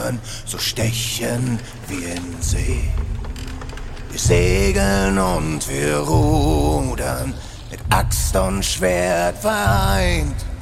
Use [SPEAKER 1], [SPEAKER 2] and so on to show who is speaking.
[SPEAKER 1] Blumen so stechen wie in See. Wir segeln und wir rudern, mit Axt und Schwert vereint.